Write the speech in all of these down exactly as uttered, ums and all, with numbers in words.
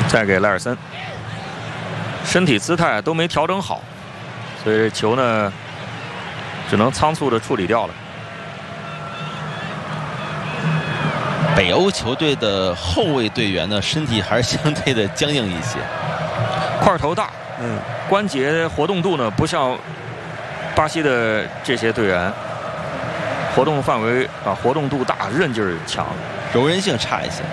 再给莱尔森，身体姿态都没调整好，所以球呢只能仓促的处理掉了。 北欧球队的后卫队员呢，身体还是相对的僵硬一些， 块头大，嗯，关节活动度呢不像巴西的这些队员，活动范围啊活动度大，韧劲儿强， 柔韧性差一些。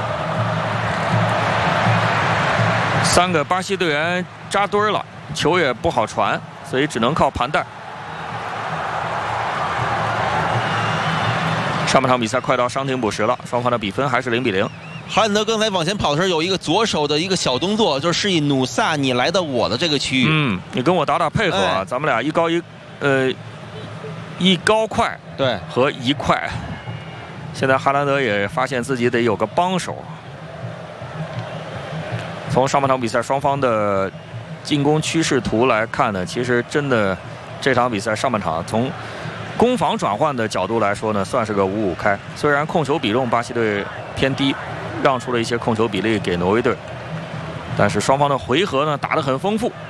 三个巴西队员扎堆儿了，球也不好传，所以只能靠盘带。上半场比赛快到伤停补时了，双方的比分还是零比零。 哈兰德刚才往前跑的时候有一个左手的一个小动作，就是示意努萨你来到我的这个区域。 嗯，你跟我打打配合啊，哎、咱们俩一高一，呃，一高快对和一快。现在哈兰德也发现自己得有个帮手。从上半场比赛双方的进攻趋势图来看呢，其实真的这场比赛上半场从攻防转换的角度来说呢，算是个五五开。虽然控球比重巴西队偏低，让出了一些控球比例给挪威队，但是双方的回合呢打得很丰富。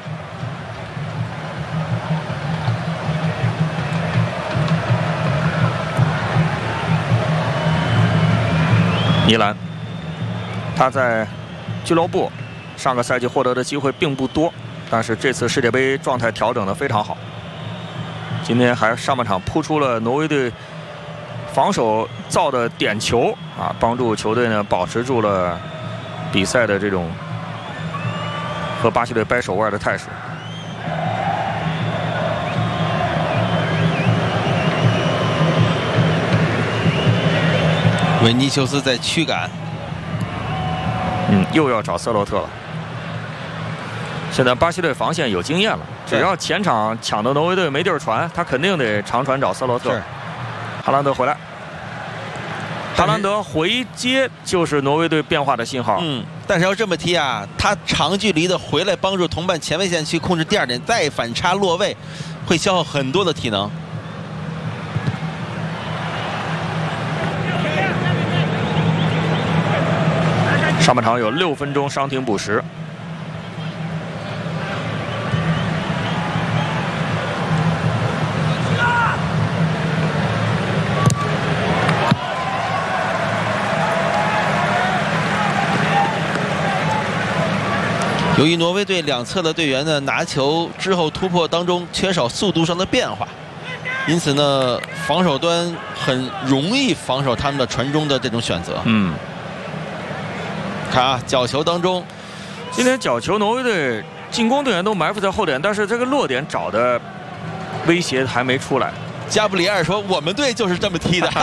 尼兰，他在俱乐部上个赛季获得的机会并不多，但是这次世界杯状态调整得非常好。今天还上半场扑出了挪威队防守造的点球啊，帮助球队呢保持住了比赛的这种和巴西队掰手腕的态势。 维尼修斯在驱赶， 嗯，又要找瑟洛特了。现在巴西队防线有经验了，只要前场抢的挪威队没地儿传，他肯定得长传找瑟洛特。哈兰德回来，哈兰德回接就是挪威队变化的信号。 嗯，但是要这么踢啊，他长距离的回来帮助同伴前卫线去控制第二点，再反插落位，会消耗很多的体能。 上半场有六分钟伤停补时。 由于挪威队两侧的队员呢拿球之后突破当中缺少速度上的变化，因此呢防守端很容易防守他们的传中的这种选择。 嗯。 看啊，角球当中， 今天角球挪威队进攻队员都埋伏在后点，但是这个落点找的威胁还没出来。 加布里埃尔说：“我们队就是这么踢的。”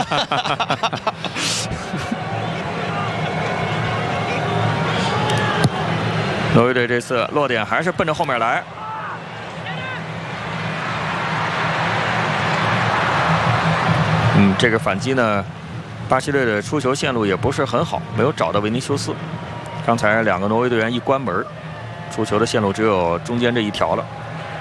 挪威队这次落点还是奔着后面来。嗯，这个反击呢，巴西队的出球线路也不是很好，没有找到维尼修斯。刚才两个挪威队员一关门，出球的线路只有中间这一条了。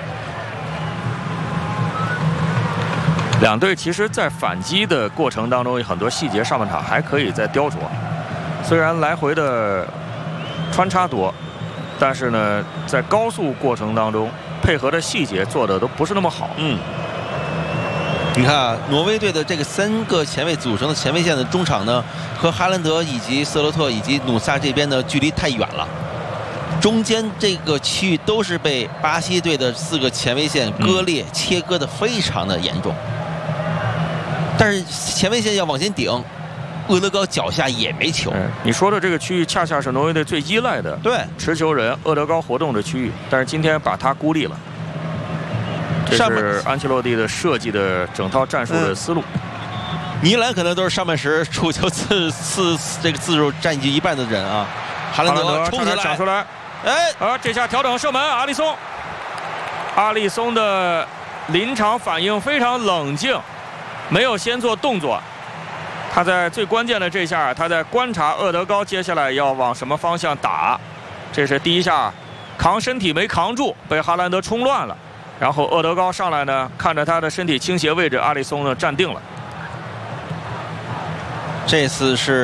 两队其实在反击的过程当中，有很多细节上半场还可以再雕琢。虽然来回的穿插多，但是呢，在高速过程当中，配合的细节做的都不是那么好。 嗯。你看啊，挪威队的这个三个前卫组成的前卫线的中场呢，和哈兰德以及瑟洛特以及努萨这边的距离太远了，中间这个区域都是被巴西队的四个前卫线割裂、嗯、切割的非常的严重。但是前卫线要往前顶，厄德高脚下也没球。 嗯、你说的这个区域恰恰是挪威队最依赖的对持球人厄德高活动的区域，但是今天把他孤立了。这是安切洛蒂的设计的整套战术的思路。 嗯、尼兰可能都是上半时触球次次这个次数占据一半的人啊。哈兰德冲起来抢出来， 哎， 啊，这下调整射门，阿里松，阿里松的临场反应非常冷静，没有先做动作。他在最关键的这下，他在观察厄德高接下来要往什么方向打。这是第一下，扛身体没扛住，被哈兰德冲乱了。然后厄德高上来呢，看着他的身体倾斜位置，阿里松呢站定了。 这次是。